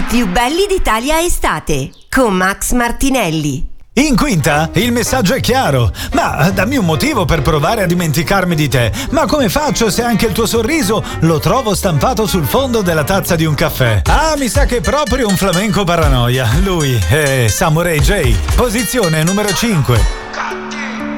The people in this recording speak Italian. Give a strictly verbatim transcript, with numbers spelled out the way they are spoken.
più belli d'Italia estate con Max Martinelli. In quinta il messaggio è chiaro. Ma dammi un motivo per provare a dimenticarmi di te. Ma come faccio se anche il tuo sorriso lo trovo stampato sul fondo della tazza di un caffè? Ah, mi sa che è proprio un flamenco paranoia. Lui è Samurai J. Posizione numero cinque.